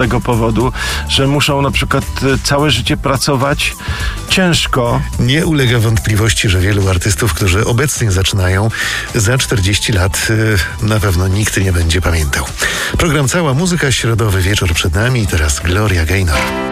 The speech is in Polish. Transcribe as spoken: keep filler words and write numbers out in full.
tego powodu, że muszą na przykład całe życie pracować ciężko. Nie ulega wątpliwości, że wielu artystów, którzy obecnie zaczynają, za czterdzieści lat na pewno nikt nie będzie pamiętał. Program Cała Muzyka, środowy wieczór przed nami i teraz Gloria Gaynor.